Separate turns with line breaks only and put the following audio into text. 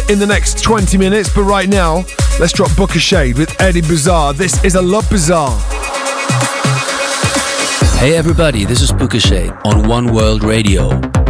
in the next 20 minutes, but right now, let's drop Booker Shade with Eddie Bazaar. This is a Love Bazaar.
Hey everybody, this is Booker Shade on One World Radio.